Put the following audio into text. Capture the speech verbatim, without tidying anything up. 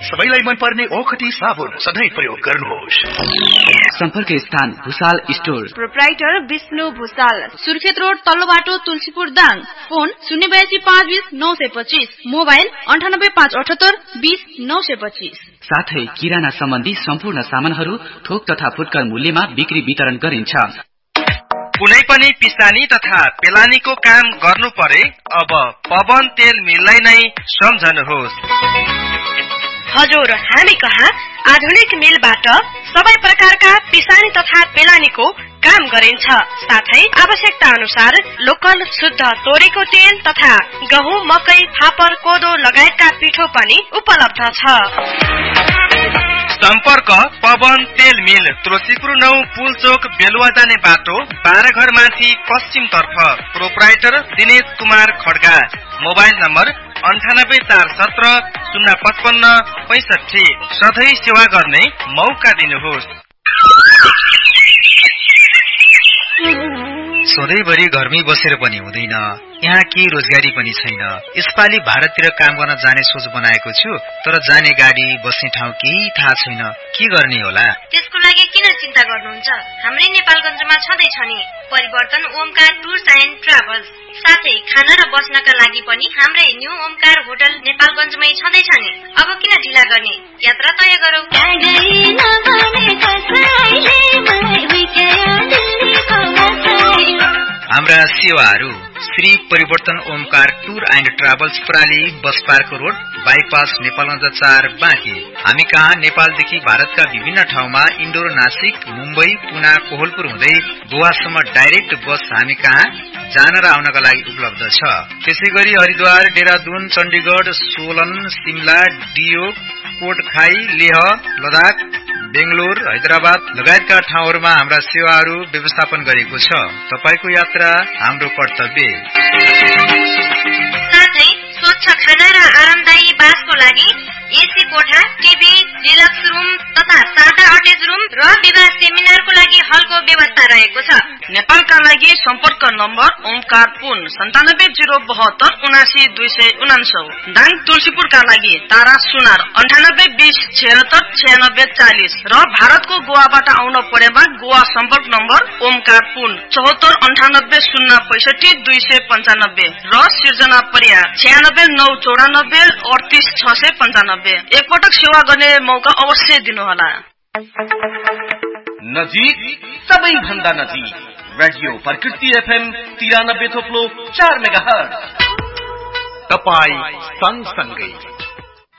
सबैलाई मन पर्ने ओखटी साबुन सधैँ प्रयोग गर्नुहोस्। सम्पर्क स्थान Bhusal store, proprietor Vishnu Bhusal, Surkhet road तल्लो बाटो तुलसीपुर दाङ। फोन शून्य बयासी पाँच बीस नौ सय पच्चीस, मोबाइल अन्ठानब्बे पाँच अठहत्तर बीस नौ सय पच्चीस। साथै किराना सम्बन्धी सम्पूर्ण सामानहरू थोक तथा फुटकर मूल्यमा बिक्री वितरण गरिन्छ। कुनै पनि पिसानी तथा पेलानीको काम गर्नु परे अब पवन तेल मिललाई नै सम्झनुहोस्। हजुर, हामी कहाँ आधुनिक मिलबाट सबै प्रकारका पिसानी तथा पेलानीको काम गरिन्छ। साथै आवश्यकता अनुसार लोकल शुद्ध तोरीको तेल तथा गहुँ, मकै, फापर, कोदो लगायतका पिठो पनि उपलब्ध छ। सम्पर्क पवन तेल मिल, तुलसीपुर नौ पुल चोक, बेलुवा जाने बाटो, बाह्र घर माथि पश्चिम तर्फ। Proprietor Dinesh Kumar Kharga. Mobile number अन्ठानब्बे चार सत्र शून्य पचपन्न पैसठी। सधैँ सेवा गर्ने मौका दिनुहोस्। सधैँभरि घरमै बसेर पनि हुँदैन, यहाँ केही रोजगारी पनि छैन। यसपालि भारततिर काम गर्न जाने सोच बनाएको छु, तर जाने गाडी, बस्ने ठाउँ केही थाहा छैन। के गर्ने होला? त्यसको लागि किन चिन्ता गर्नुहुन्छ? हाम्रै नेपालगञ्जमा छँदैछ नि परिवर्तन ओमकार टुर्स एन्ड ट्राभल्स। साथै खाना र बस्नका लागि पनि हाम्रै न्यू ओमकार होटल नेपालगञ्जमै छँदैछ नि। अब किन ढिला गर्ने? यात्रा तय गरौँ। हाम्रा सेवाहरू श्री परिवर्तन Omkar tour and travels, प्राली bus park road, bypass, Nepalgunj चार, बाँकी। हामी कहाँ नेपालदेखि भारतका विभिन्न ठाउँमा इन्डोर, नासिक, मुम्बई, पुना, कोहलपुर हुँदै गोवासम्म डाइरेक्ट बस हामी कहाँ जान र आउनका लागि उपलब्ध छ। त्यसै गरी हरिद्वार, देहरादून, चण्डीगढ, सोलन, सिमला, डियो, कोटखाई, लेह, लद्दाख, बेंगलोर, हैदराबाद लगायतका ठाउँहरूमा हाम्रा सेवाहरू व्यवस्थापन गरेको छ। तपाईको यात्रा हाम्रो कर्तव्य। साथै स्वच्छ खाना र आरामदायी बासको लागि एसी कोठा, टिभी, डिलक्स रुम तथा सादा अट्याच रुम र विवाह सेमिनारको लागि हलको व्यवस्था रहेको छ। नेपालका लागि सम्पर्क नम्बर ओमकार पुन सन्तानब्बे जिरो बहत्तर उनासी दुई सय उनान्सौ। दाङ तुलसीपुरका लागि तारा सुनार अन्ठानब्बे बिस छिहत्तर छयानब्बे चालिस र भारतको गोवाबाट आउन परेमा गोवा सम्पर्क नम्बर ओमकार पुन चौहत्तर अन्ठानब्बे शून्य पैसठी दुई सय पञ्चानब्बे र सिर्जना परिया छयानब्बे नौ चौरानब्बे अडतिस छ सय पञ्चानब्बे। एकपटक सेवा गर्ने मौका अवश्य दिनुहोला। नजिक, सबैभन्दा नजिक, रेडियो प्रकृति एफएम तिरानब्बे थोप्लो चार मेगा हर्ज। तपाई सँगसँगै